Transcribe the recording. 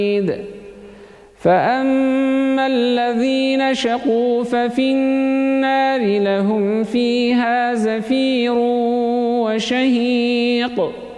فأما الذين شقوا ففي النار لهم فيها زفير وشهيق